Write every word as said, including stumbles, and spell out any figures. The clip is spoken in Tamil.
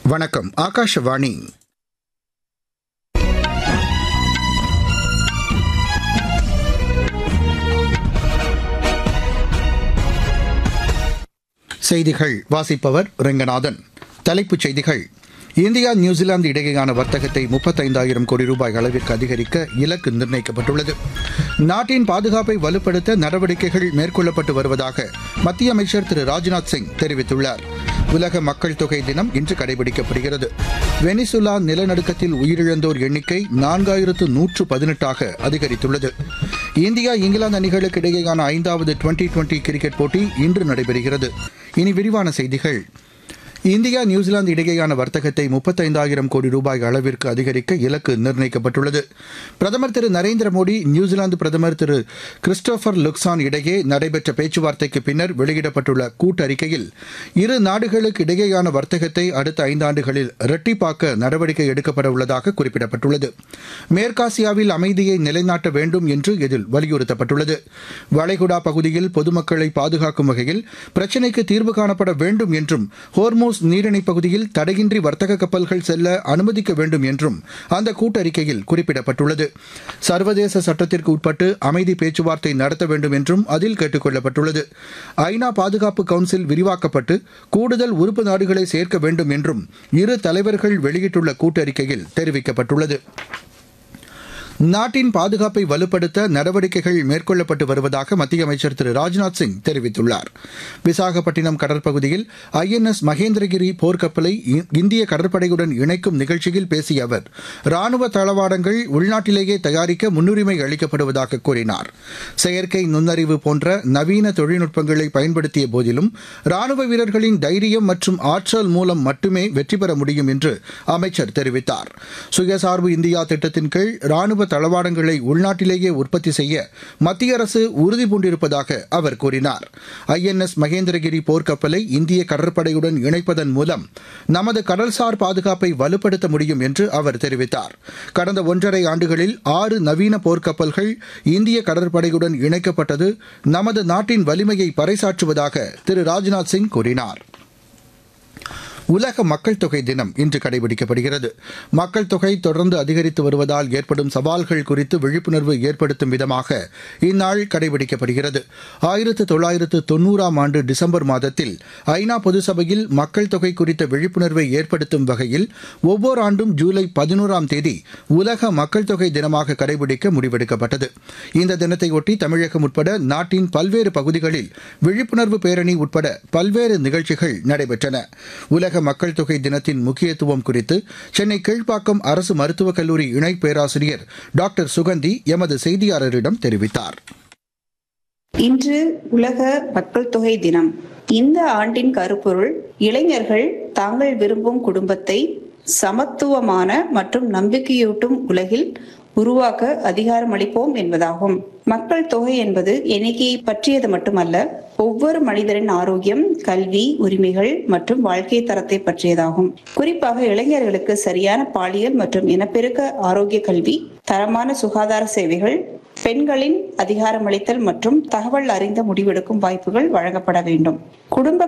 வணக்கம். ஆகாஷவாணி. செய்திகள் வாசிப்பவர் ரெங்கநாதன். தலைப்புச் செய்திகள்: இந்தியா நியூசிலாந்து இடையேயான வர்த்தகத்தை முப்பத்தைந்தாயிரம் கோடி ரூபாய் அளவிற்கு அதிகரிக்க இலக்கு நிர்ணயிக்கப்பட்டுள்ளது. நாட்டின் பாதுகாப்பை வலுப்படுத்த நடவடிக்கைகள் மேற்கொள்ளப்பட்டு வருவதாக மத்திய அமைச்சர் திரு ராஜ்நாத் சிங் தெரிவித்துள்ளார். உலக மக்கள் தொகை தினம் இன்று கடைபிடிக்கப்படுகிறது. வெனிசுலா நிலநடுக்கத்தில் உயிரிழந்தோர் எண்ணிக்கை நான்காயிரத்து நூற்று பதினெட்டாக அதிகரித்துள்ளது. இந்தியா இங்கிலாந்து அணிகளுக்கு இடையேயான ஐந்தாவது டுவெண்டி டுவெண்டி கிரிக்கெட் போட்டி இன்று நடைபெறுகிறது. இனி விரிவான செய்திகள். இந்தியா நியூசிலாந்து இடையேயான வர்த்தகத்தை முப்பத்தைந்தாயிரம் கோடி ரூபாய் அளவிற்கு அதிகரிக்க இலக்கு நிர்ணயிக்கப்பட்டுள்ளது. பிரதமர் திரு நரேந்திர மோடி, நியூசிலாந்து பிரதமர் திரு கிறிஸ்டோபர் லுக்சான் இடையே நடைபெற்ற பேச்சுவார்த்தைக்கு பின்னர் வெளியிடப்பட்டுள்ள கூட்டறிக்கையில், இரு நாடுகளுக்கு இடையேயான வர்த்தகத்தை அடுத்த ஐந்தாண்டுகளில் இரட்டிப்பாக்க நடவடிக்கை எடுக்கப்பட உள்ளதாக குறிப்பிடப்பட்டுள்ளது. மேற்காசியாவில் அமைதியை நிலைநாட்ட வேண்டும் என்று இதில் வலியுறுத்தப்பட்டுள்ளது. வளைகுடா பகுதியில் பொதுமக்களை பாதுகாக்கும் வகையில் பிரச்சினைக்கு தீர்வு காணப்பட வேண்டும் என்றும், ஹோர்மோஸ் நீரிணை பகுதியில் தடையின்றி வர்த்தக கப்பல்கள் செல்ல அனுமதிக்க வேண்டும் என்றும் அந்த கூட்டறிக்கையில் குறிப்பிடப்பட்டுள்ளது. சர்வதேச சட்டத்திற்கு உட்பட்டு அமைதி பேச்சுவார்த்தை நடத்த வேண்டும் என்றும் அதில் கேட்டுக் கொள்ளப்பட்டுள்ளது. ஐநா பாதுகாப்பு கவுன்சில் விரிவாக்கப்பட்டு கூடுதல் உறுப்பு நாடுகளை சேர்க்க வேண்டும் என்றும் இரு தலைவர்கள் வெளியிட்டுள்ள கூட்டறிக்கையில் தெரிவிக்கப்பட்டுள்ளது. நாட்டின் பாதுகாப்பை வலுப்படுத்த நடவடிக்கைகள் மேற்கொள்ளப்பட்டு வருவதாக மத்திய அமைச்சர் திரு ராஜ்நாத் சிங் தெரிவித்துள்ளார். விசாகப்பட்டினம் கடற்பகுதியில் ஐ என் எஸ் மகேந்திரகிரி போர்க்கப்பலை இந்திய கடற்படையுடன் இணைக்கும் நிகழ்ச்சியில் பேசிய அவர், ராணுவ தளவாடங்கள் உள்நாட்டிலேயே தயாரிக்க முன்னுரிமை அளிக்கப்படுவதாக கூறினார். செயற்கை நுண்ணறிவு போன்ற நவீன தொழில்நுட்பங்களை பயன்படுத்திய போதிலும் ராணுவ வீரர்களின் தைரியம் மற்றும் ஆற்றல் மூலம் மட்டுமே வெற்றி பெற முடியும் என்று அமைச்சர் தெரிவித்தார். சுயசார்பு இந்தியா திட்டத்தின் கீழ் ராணுவ தளவாடங்களை உள்நாட்டிலேயே உற்பத்தி செய்ய மத்திய அரசு உறுதி பூண்டிருப்பதாக அவர் கூறினார். ஐ என் எஸ் மகேந்திரகிரி போர்க்கப்பலை இந்திய கடற்படையுடன் இணைப்பதன் மூலம் நமது கடல்சார் பாதுகாப்பை வலுப்படுத்த முடியும் என்று அவர் தெரிவித்தார். கடந்த ஒன்றரை ஆண்டுகளில் ஆறு நவீன போர்க்கப்பல்கள் இந்திய கடற்படையுடன் இணைக்கப்பட்டது நமது நாட்டின் வலிமையை பறைசாற்றுவதாக திரு ராஜ்நாத் சிங் கூறினார். உலக மக்கள் தொகை தினம் இன்று கடைபிடிக்கப்படுகிறது. மக்கள் தொகை தொடர்ந்து அதிகரித்து வருவதால் ஏற்படும் சவால்கள் குறித்து விழிப்புணர்வு ஏற்படுத்தும் விதமாக இந்நாள் கடைபிடிக்கப்படுகிறது. ஆயிரத்து தொள்ளாயிரத்து தொன்னூறாம் ஆண்டு டிசம்பர் மாதத்தில் ஐநா பொதுசபையில் மக்கள் தொகை குறித்த விழிப்புணர்வை ஏற்படுத்தும் வகையில் ஒவ்வொரு ஆண்டும் ஜூலை பதினோராம் தேதி உலக மக்கள் தொகை தினமாக கடைபிடிக்க முடிவெடுக்கப்பட்டது. இந்த தினத்தையொட்டி தமிழகம் உட்பட நாட்டின் பல்வேறு பகுதிகளில் விழிப்புணர்வு பேரணி உட்பட பல்வேறு நிகழ்ச்சிகள் நடைபெற்றன. உலக மக்கள் தொகை தினத்தின் முக்கியத்துவம் குறித்து சென்னை கீழ்ப்பாக்கம் அரசு மருத்துவக் கல்லூரி இணை பேராசிரியர் டாக்டர் சுகந்தி எமது செய்தியாளரிடம் தெரிவித்தார். இன்று உலக மக்கள் தொகை தினம். இந்த ஆண்டின் கருப்பொருள், இளைஞர்கள் தாங்கள் விரும்பும் குடும்பத்தை சமத்துவமான மற்றும் நம்பிக்கையூட்டும் உலகில் உருவாக்க அதிகாரம் அளிப்போம் என்பதாகும். மக்கள் தொகை என்பது எண்ணிக்கையை பற்றியது மட்டுமல்ல, ஒவ்வொரு மனிதரின் ஆரோக்கியம், கல்வி, உரிமைகள் மற்றும் வாழ்க்கை தரத்தை பற்றியதாகும். குறிப்பாக இளைஞர்களுக்கு சரியான பாலியல் மற்றும் இனப்பெருக்க ஆரோக்கிய கல்வி, தரமான சுகாதார சேவைகள், பெண்களின் அதிகாரமளித்தல் மற்றும் தகவல் அறிந்த முடிவெடுக்கும் வாய்ப்புகள் வழங்கப்பட வேண்டும். குடும்ப